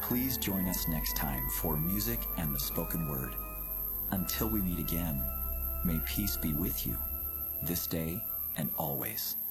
Please join us next time for music and the spoken word. Until we meet again, may peace be with you, this day and always.